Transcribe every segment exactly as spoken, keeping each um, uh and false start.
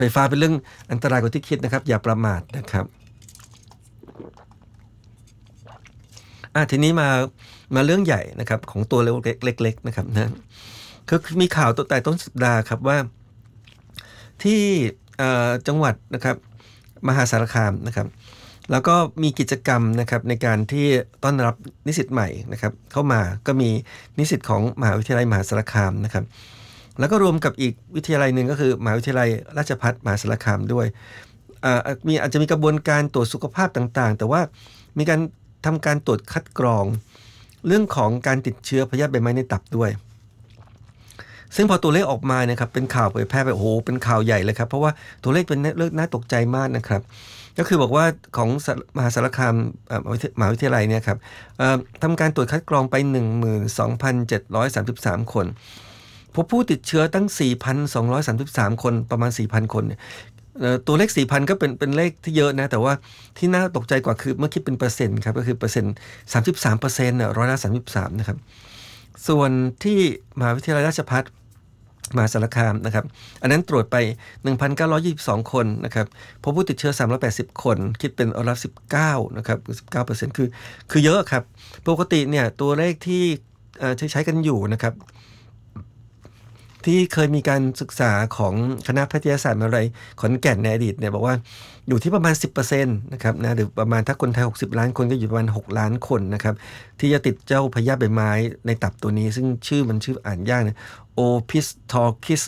ไฟฟ้าเป็นเรื่องอันตรายกว่าที่คิดนะครับอย่าประมาทนะครับอ่ะทีนี้มามาเรื่องใหญ่นะครับของตัวเล็กๆนะครับนะคือมีข่าวตั้งแต่ต้นสัปดาห์ครับว่าที่จังหวัดนะครับมหาสารคามนะครับแล้วก็มีกิจกรรมนะครับในการที่ต้อนรับนิสิตใหม่นะครับเข้ามาก็มีนิสิตของมหาวิทยาลัยมหาสารคามนะครับแล้วก็รวมกับอีกวิทยาลัยหนึ่งก็คือมหาวิทยาลัยราชภัฏมหาสารคามด้วยมีอาจจะมีกระบวนการตรวจสุขภาพต่างๆแต่ว่ามีการทำการตรวจคัดกรองเรื่องของการติดเชื้อพยาธิใบไม้ในตับด้วยซึ่งพอตัวเลขออกมาเนี่ยครับเป็นข่าวเผยแพร่ไปโอ้โหเป็นข่าวใหญ่เลยครับเพราะว่าตัวเลขเป็นเรื่องน่าตกใจมากนะครับก็คือบอกว่าของมหาสารคามมหาวิทยาลัยเนี่ยครับทำการตรวจคัดกรองไป หนึ่งหมื่นสองพันเจ็ดร้อยสามสิบสาม คนพบผู้ติดเชื้อตั้ง สี่พันสองร้อยสามสิบสาม คนประมาณ สี่พัน คนตัวเลข สี่พัน ก็เป็นเป็นเลขที่เยอะนะแต่ว่าที่น่าตกใจกว่าคือเมื่อคิดเป็นเปอร์เซ็นต์ครับก็คือเปอร์เซ็นต์ สามสิบสามเปอร์เซ็นต์ น่ะร้อยละสามสิบสามนะครับส่วนที่มหาวิทยาลัยราชภัฏมหาสารคามนะครับอันนั้นตรวจไป หนึ่งพันเก้าร้อยยี่สิบสอง คนนะครับพบผู้ติดเชื้อสามร้อยแปดสิบคนคิดเป็นร้อยละสิบเก้านะครับ สิบเก้าเปอร์เซ็นต์ คือคือเยอะครับปกติเนี่ยตัวเลขที่ใช้ใช้กันอยู่นะครับที่เคยมีการศึกษาของคณะแพทยศาสตร์มหาวิทยาลัยขอนแก่นในอดีตเนี่ยบอกว่าอยู่ที่ประมาณ สิบเปอร์เซ็นต์ นะครับนะหรือประมาณถ้าคนไทยหกสิบล้านคนก็อยู่ประมาณหกล้านคนนะครับที่จะติดเจ้าพยาธิใบไม้ในตับตัวนี้ซึ่งชื่อมันชื่ออ่านยากนะ Opisthorchis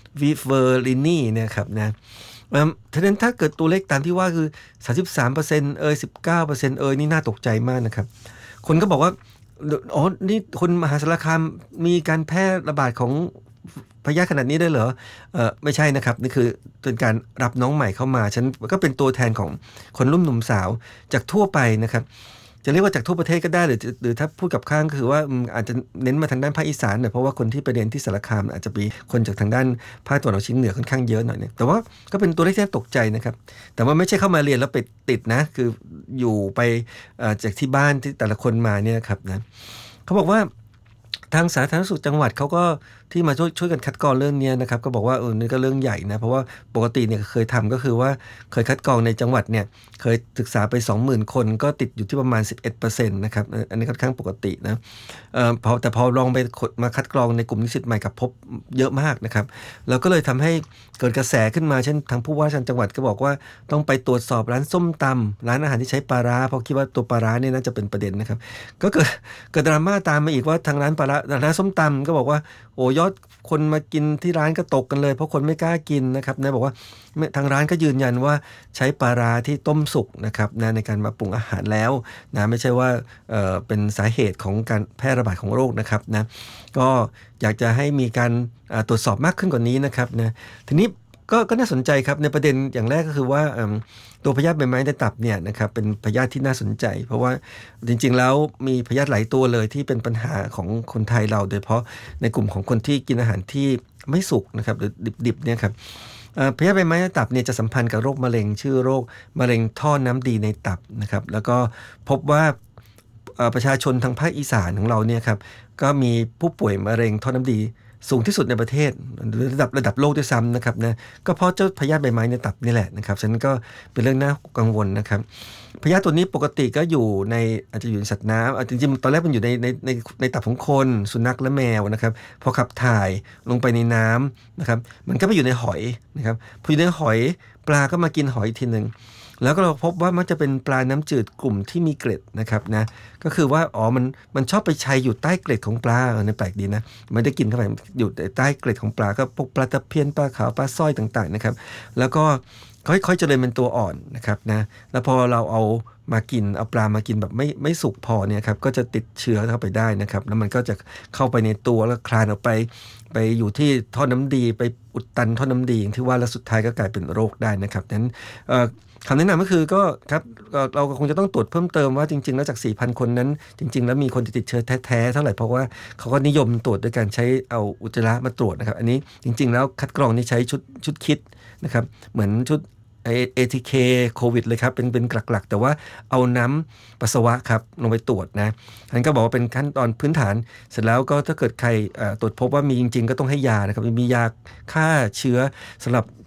viverrini เนี่ยครับนะฉะนั้นถ้าเกิดตัวเลขตามที่ว่าคือ สามสิบสามเปอร์เซ็นต์ เอ่ย สิบเก้าเปอร์เซ็นต์ เอ่ยนี่น่าตกใจมากนะครับคนก็บอกว่าอ๋อนี่คนมหาสารคามมีการแพร่ระบาดของพยาธิขนาดนี้ได้เหรอเอ่อไม่ใช่นะครับนี่คือเป็นการรับน้องใหม่เข้ามาฉันก็เป็นตัวแทนของคนรุ่นหนุ่มสาวจากทั่วไปนะครับจะเรียกว่าจากทั่วประเทศก็ได้หรือหรือถ้าพูดกับข้างก็คือว่าอาจจะเน้นมาทางด้านภาคอีสานหน่อยเพราะว่าคนที่ไปเรียนที่สารคามอาจจะมีคนจากทางด้านภาคตะวันออกเฉียงเหนือค่อนข้างเยอะหน่อยเนี่ยแต่ว่าก็เป็นตัวเลขที่น่าตกใจนะครับแต่ว่าไม่ใช่เข้ามาเรียนแล้วไปติดนะคืออยู่ไปจากที่บ้านที่แต่ละคนมาเนี่ยครับนะเขาบอกว่าทางสาธารณสุขจังหวัดเขาก็ที่มาช่วยช่วยกันคัดกรองเรื่องนี้นะครับก็บอกว่าเออนี่ก็เรื่องใหญ่นะเพราะว่าปกติเนี่ยเคยทำก็คือว่าเคยคัดกรองในจังหวัดเนี่ยเคยศึกษาไป สองหมื่น คนก็ติดอยู่ที่ประมาณ สิบเอ็ดเปอร์เซ็นต์ นะครับอันนี้ค่อนข้างปกตินะเอ่อพอแต่พอลองไปมาคัดกรองในกลุ่มนิสิตใหม่กับพบเยอะมากนะครับแล้วก็เลยทำให้เกิดกระแสขึ้นมาเช่นทางผู้ว่าราชการจังหวัดก็บอกว่าต้องไปตรวจสอบร้านส้มตำร้านอาหารที่ใช้ปลาร้าเพราะคิดว่าตัวปลาร้าเนี่ยน่าจะเป็นประเด็นนะครับก็เกิดเกิดดราม่าตามมาอีกว่าทางร้านปลาร้าร้านส้มตำก็บอกว่าโอ้ยอดคนมากินที่ร้านก็ตกกันเลยเพราะคนไม่กล้ากินนะครับนะบอกว่าทางร้านก็ยืนยันว่าใช้ปลาร้าที่ต้มสุกนะครับนะในการมาปรุงอาหารแล้วนะไม่ใช่ว่าเอ่อเป็นสาเหตุของการแพร่ระบาดของโรคนะครับนะก็อยากจะให้มีการตรวจสอบมากขึ้นกว่านี้นะครับนะทีนี้ก็ก็น่าสนใจครับในประเด็นอย่างแรกก็คือว่าตัวพยาธิใบไม้ในตับเนี่ยนะครับเป็นพยาธิที่น่าสนใจเพราะว่าจริงๆแล้วมีพยาธิหลายตัวเลยที่เป็นปัญหาของคนไทยเราโดยเฉพาะในกลุ่มของคนที่กินอาหารที่ไม่สุกนะครับหรือดิบๆเนี่ยครับพยาธิใบไม้ในตับเนี่ยจะสัมพันธ์กับโรคมะเร็งชื่อโรคมะเร็งท่อน้ำดีในตับนะครับแล้วก็พบว่าประชาชนทางภาคอีสานของเราเนี่ยครับก็มีผู้ป่วยมะเร็งท่อน้ำดีสูงที่สุดในประเทศระดับระดับโลกด้วยซ้ำนะครับนะก็เพราะเจ้าพยาธิใบไม้ในตับนี่แหละนะครับฉะนั้นก็เป็นเรื่องน่ากังวลนะครับพยาธิตัวนี้ปกติก็อยู่ในอาจจะอยู่ในสัตว์น้ำจริงๆตอนแรกมันอยู่ในในในในตับของคนสุนัขและแมวนะครับพอขับถ่ายลงไปในน้ำนะครับมันก็ไปอยู่ในหอยนะครับพออยู่ในหอยปลาก็มากินหอยทีนึงแล้วก็เราพบว่ามันจะเป็นปลาน้ำจืดกลุ่มที่มีเกล็ดนะครับนะก็คือว่าอ๋อมันมันชอบไปชัยอยู่ใต้เกล็ดของปลาเนี่ยแปลกดีนะไม่ได้กินเข้าไปอยู่ใต้เกล็ดของปลาก็พวกปลาตะเพียนปลาขาวปลาสร้อยต่างๆนะครับแล้วก็ค่อยๆเจริญเป็นตัวอ่อนนะครับนะแล้วพอเราเอามากินเอาปลามากินแบบไม่ไม่สุกพอเนี่ยครับก็จะติดเชื้อเข้าไปได้นะครับแล้วมันก็จะเข้าไปในตัวแล้วคลานออกไปไปอยู่ที่ท่อน้ำดีไปอุดตันท่อน้ำดีอย่างที่ว่าแล้วสุดท้ายก็กลายเป็นโรคได้นะครับนั้นคำแนะนำก็คือก็ครับเราคงจะต้องตรวจเพิ่มเติมว่าจริงๆแล้วจาก สี่พัน คนนั้นจริงๆแล้วมีคนที่ติดเชื้อแท้ๆเท่าไหร่เพราะว่าเขาก็นิยมตรวจด้วยการใช้เอาอุจจาระมาตรวจนะครับอันนี้จริงๆแล้วคัดกรองนี่ใช้ชุดชุดคิดนะครับเหมือนชุด เอ ที เค โควิดเลยครับเป็นเป็นหลักๆแต่ว่าเอาน้ำปัสสาวะครับลงไปตรวจนะท่านก็บอกว่าเป็นขั้นตอนพื้นฐานเสร็จแล้วก็ถ้าเกิดใครตรวจพบว่ามีจริงๆก็ต้องให้ยานะครับมียาฆ่าเชื้อสำหรับ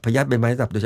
พยาธิใบไม้ตับโดย